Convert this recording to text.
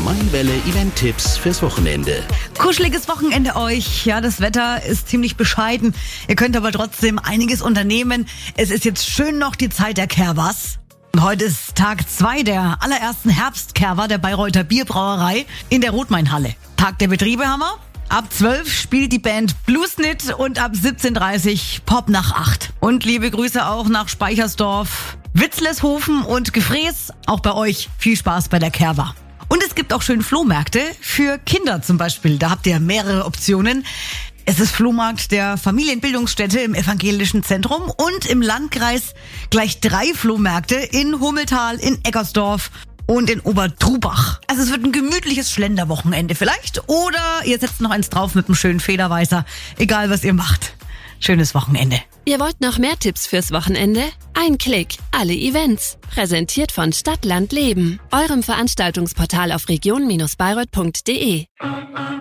Mein Welle Event-Tipps fürs Wochenende. Kuscheliges Wochenende euch. Ja, das Wetter ist ziemlich bescheiden. Ihr könnt aber trotzdem einiges unternehmen. Es ist jetzt schön noch die Zeit der Kerwas. Und heute ist Tag 2 der allerersten Herbstkerwa der Bayreuther Bierbrauerei in der Rotmainhalle. Tag der Betriebe haben wir. Ab 12 spielt die Band Bluesnit und ab 17:30 Pop nach 8. Und liebe Grüße auch nach Speichersdorf, Witzleshofen und Gefrees. Auch bei euch viel Spaß bei der Kerwa. Und es gibt auch schön Flohmärkte für Kinder zum Beispiel. Da habt ihr mehrere Optionen. Es ist Flohmarkt der Familienbildungsstätte im Evangelischen Zentrum und im Landkreis gleich 3 Flohmärkte in Hummeltal, in Eckersdorf und in Obertrubach. Also es wird ein gemütliches Schlenderwochenende vielleicht. Oder ihr setzt noch eins drauf mit einem schönen Federweißer. Egal, was ihr macht. Schönes Wochenende. Ihr wollt noch mehr Tipps fürs Wochenende? Ein Klick, alle Events. Präsentiert von Stadt, Land, Leben. Eurem Veranstaltungsportal auf region-bayreuth.de.